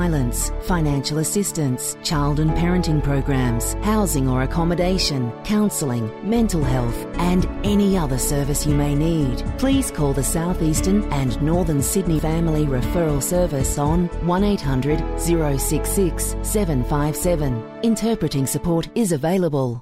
violence, financial assistance, child and parenting programs, housing or accommodation, counselling, mental health, and any other service you may need. Please call the South Eastern and Northern Sydney Family Referral Service on 1800 066 757. Interpreting support is available.